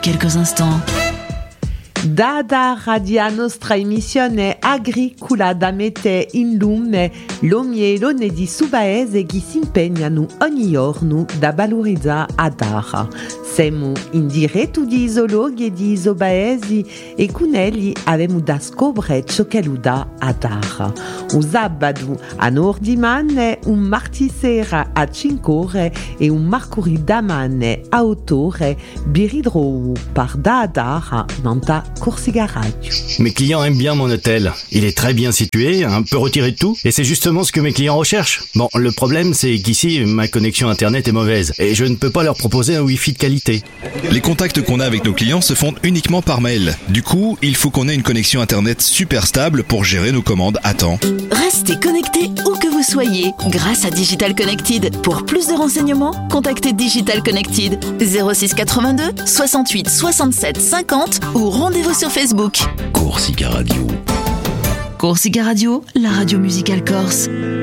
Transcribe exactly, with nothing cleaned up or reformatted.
quelques instants. Dada radia nostra emissione agricola da mette in lume l'omielone di Subaese che si impegnano ogni giorno da valorizzare Adar. Siamo in diretto di zoologhi e di Isobaesi e con elli abbiamo da scoprire ciò che lo dà Adar. Un sabato a Nordimane, un martedì sera a cinque ore e un mercoledì damane a otto ore biridrou par Adar nanta Corsica Radio. Mes clients aiment bien mon hôtel. Il est très bien situé, un peu retiré de tout, et c'est justement ce que mes clients recherchent. Bon, le problème, c'est qu'ici, ma connexion internet est mauvaise, et je ne peux pas leur proposer un wifi de qualité. Les contacts qu'on a avec nos clients se font uniquement par mail. Du coup, il faut qu'on ait une connexion internet super stable pour gérer nos commandes à temps. Restez connectés où que vous soyez grâce à Digital Connected. Pour plus de renseignements, contactez Digital Connected zéro six quatre-vingt-deux soixante-huit soixante-sept cinquante ou rendez-vous sur Facebook. Corsica Radio. Corsica Radio, la radio musicale corse.